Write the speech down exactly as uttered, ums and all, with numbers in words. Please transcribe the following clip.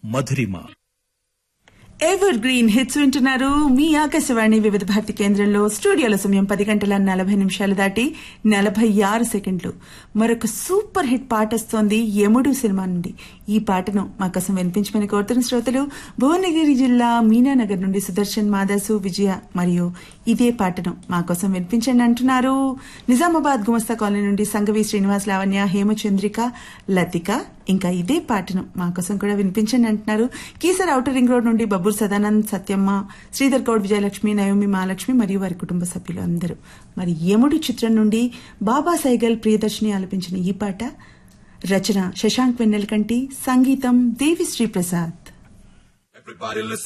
మధురిమ. Ever green hits వింటున్నారు మీ ఆకాశవాణి వివిధ భారతి కేంద్రంలో. స్టూడియోలో సమయం పది గంటల నలభై నిమిషాలు దాటి నలభై ఆరు సెకండ్లు. మరొక సూపర్ హిట్ పాట వస్తోంది యముడు సినిమా నుండి. ఈ పాటను మా కోసం వినిపించమని కోరుతున్న శ్రోతలు భువనగిరి జిల్లా మీనానగర్ నుండి సుదర్శన్, మాదాసు, విజయ మరియు ఇదే పాటను మా కోసం వినిపించండి అంటున్నారు. నిజామాబాద్ గుమస్తా కాలనీ నుండి సంగవి, శ్రీనివాస్, లావణ్య, హేమచంద్రిక, లతిక ఇంకా ఇదే పాటను మా కోసం కూడా వినిపించండి అంటున్నారు. కీసర్ ఔటర్ రింగ్ రోడ్ నుండి బబ్బూర్ సదానంద్, సత్యమ్మ, శ్రీధర్ గౌడ్, విజయలక్ష్మి, నయోమి, మహాలక్ష్మి మరియు వారి కుటుంబ సభ్యులు అందరూ. మరి యముడు చిత్రం నుండి బాబా సైగల్, ప్రియదర్శిని ఆలపించిన ఈ పాట. రచన శశాంక్ వెన్నెలకంటి, సంగీతం దేవిశ్రీ ప్రసాద్.